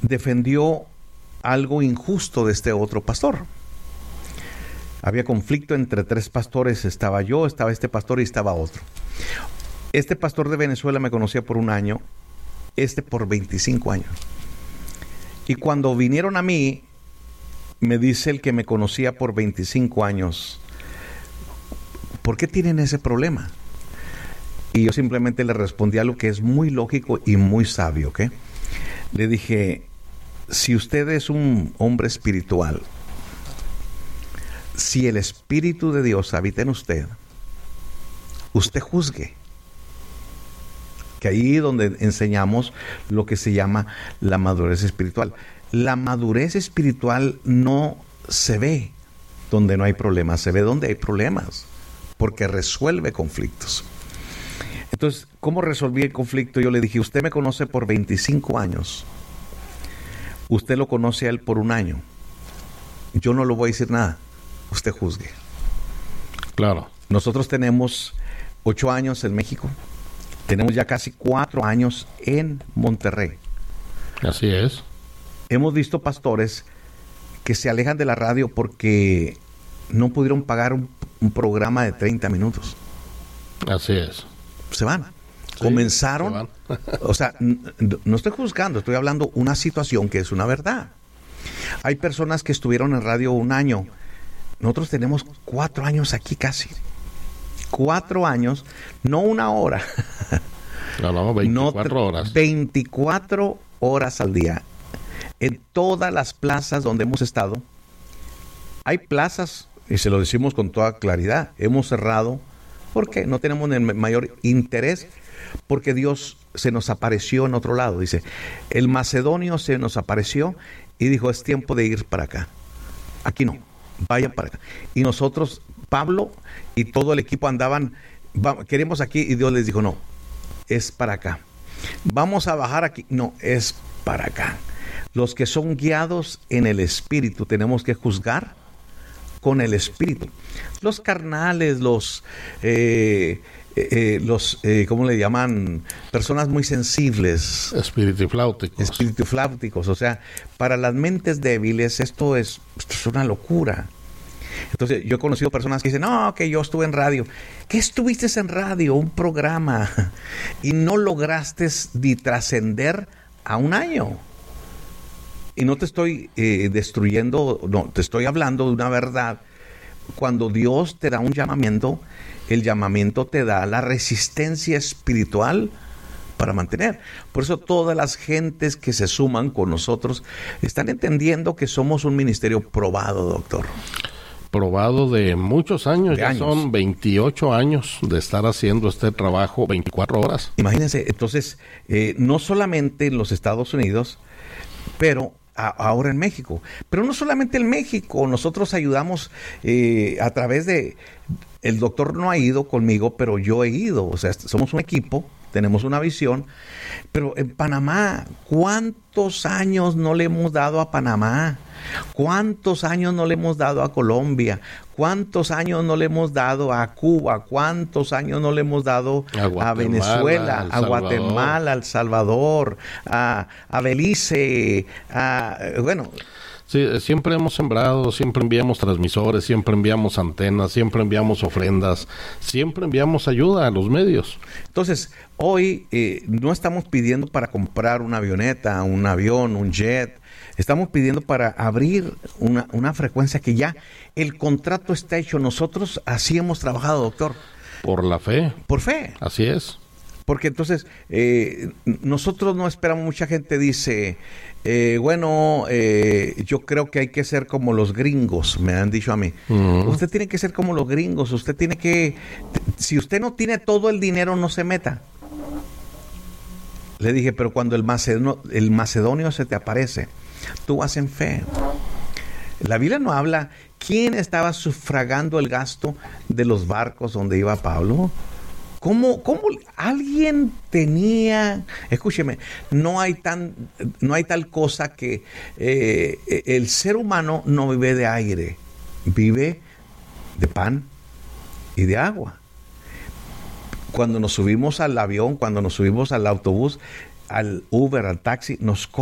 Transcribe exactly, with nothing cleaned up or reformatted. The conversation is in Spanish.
defendió algo injusto de este otro pastor. Había conflicto entre tres pastores, estaba yo, estaba este pastor y estaba otro. Este pastor de Venezuela me conocía por un año, este por veinticinco años. Y cuando vinieron a mí, me dice el que me conocía por veinticinco años, ¿por qué tienen ese problema? Y yo simplemente le respondí algo que es muy lógico y muy sabio, ¿ok? Le dije, si usted es un hombre espiritual, si el Espíritu de Dios habita en usted, usted juzgue. Que ahí es donde enseñamos lo que se llama la madurez espiritual. La madurez espiritual no se ve donde no hay problemas, se ve donde hay problemas, porque resuelve conflictos. Entonces, ¿cómo resolví el conflicto? Yo le dije, usted me conoce por veinticinco años, usted lo conoce a él por un año, yo no le voy a decir nada, usted juzgue. Claro. Nosotros tenemos ocho años en México, tenemos ya casi cuatro años en Monterrey. Así es. Hemos visto pastores que se alejan de la radio porque no pudieron pagar un, un programa de treinta minutos. Así es. Se van. Sí, Comenzaron. se van. O sea, n- no estoy juzgando, estoy hablando una situación que es una verdad. Hay personas que estuvieron en radio un año. Nosotros tenemos cuatro años aquí casi. Cuatro años, no una hora. No, no, veinticuatro No, horas. veinticuatro horas al día. En todas las plazas donde hemos estado, hay plazas, y se lo decimos con toda claridad, hemos cerrado porque no tenemos el mayor interés, porque Dios se nos apareció en otro lado. Dice, el macedonio se nos apareció y dijo, es tiempo de ir para acá. Aquí no, vayan para acá. Y nosotros, Pablo y todo el equipo andaban, va, queremos aquí, y Dios les dijo, no, es para acá. Vamos a bajar aquí, no, es para acá. Los que son guiados en el Espíritu tenemos que juzgar con el Espíritu. Los carnales, los, eh, eh, los eh, ¿cómo le llaman? Personas muy sensibles. Espiritifláuticos. Espiritifláuticos. O sea, para las mentes débiles esto es, esto es una locura. Entonces, yo he conocido personas que dicen, no, que yo estuve en radio. ¿Qué estuviste en radio? Un programa. Y no lograste ni trascender a un año. Y no te estoy eh, destruyendo, no, te estoy hablando de una verdad. Cuando Dios te da un llamamiento, el llamamiento te da la resistencia espiritual para mantener. Por eso todas las gentes que se suman con nosotros están entendiendo que somos un ministerio probado, doctor. Probado de muchos años, De ya años. son veintiocho años de estar haciendo este trabajo, veinticuatro horas. Imagínense, entonces, eh, no solamente en los Estados Unidos, pero a, ahora en México. Pero no solamente en México, nosotros ayudamos eh, a través de... El doctor no ha ido conmigo, pero yo he ido. O sea, somos un equipo, tenemos una visión. Pero en Panamá, ¿cuántos años no le hemos dado a Panamá? ¿Cuántos años no le hemos dado a Colombia? ¿Cuántos años no le hemos dado a Cuba? ¿Cuántos años no le hemos dado a, a Venezuela, a Guatemala, a El Salvador, a, a Belice? A, bueno... Sí, siempre hemos sembrado, siempre enviamos transmisores, siempre enviamos antenas, siempre enviamos ofrendas, siempre enviamos ayuda a los medios. Entonces, hoy eh, no estamos pidiendo para comprar una avioneta, un avión, un jet. Estamos pidiendo para abrir una, una frecuencia que ya el contrato está hecho. Nosotros así hemos trabajado, doctor. Por la fe. Por fe. Así es. Porque entonces, eh, nosotros no esperamos, mucha gente dice, eh, bueno, eh, yo creo que hay que ser como los gringos, me han dicho a mí. Uh-huh. Usted tiene que ser como los gringos, usted tiene que, si usted no tiene todo el dinero, no se meta. Le dije, pero cuando el macedonio, el macedonio se te aparece, tú vas en fe. La Biblia no habla quién estaba sufragando el gasto de los barcos donde iba Pablo. ¿Cómo, cómo alguien tenía, escúcheme, no hay tan, no hay tal cosa que eh, el ser humano no vive de aire, vive de pan y de agua. Cuando nos subimos al avión, cuando nos subimos al autobús, al Uber, al taxi, nos